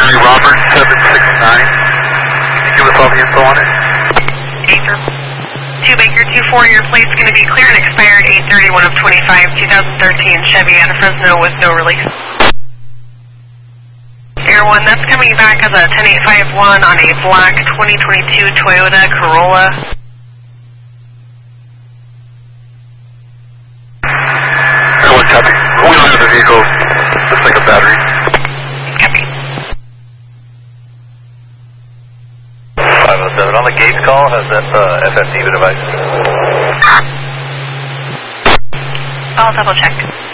Gary Roberts 769. Can you give us all the info on it? Baker. 2 Baker 24, your plate's going to be clear and expired 8/31 of 25, 2013 Chevy out of Fresno with no release. Air 1, that's coming back as a 10851 on a black 2022 Toyota Corolla. Air 1, copy. We don't have the vehicle, just like a battery. Copy. 507, on the gauge call, has that FFD been advised? I'll double check.